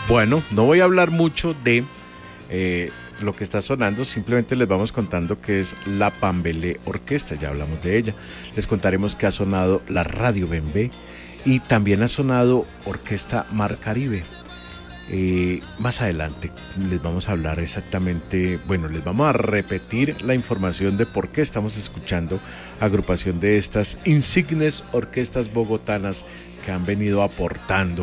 Bueno, no voy a hablar mucho de lo que está sonando, simplemente les vamos contando que es la Pambelé Orquesta, ya hablamos de ella. Les contaremos que ha sonado la Radio Bembe y también ha sonado Orquesta Mar Caribe. Más adelante les vamos a hablar exactamente, bueno, les vamos a repetir la información de por qué estamos escuchando agrupación de estas insignes orquestas bogotanas que han venido aportando